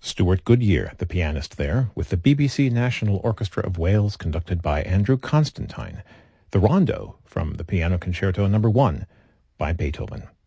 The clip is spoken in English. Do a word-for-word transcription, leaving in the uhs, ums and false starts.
Stuart Goodyear, the pianist there, with the B B C National Orchestra of Wales conducted by Andrew Constantine. The Rondo from the Piano Concerto Number One by Beethoven.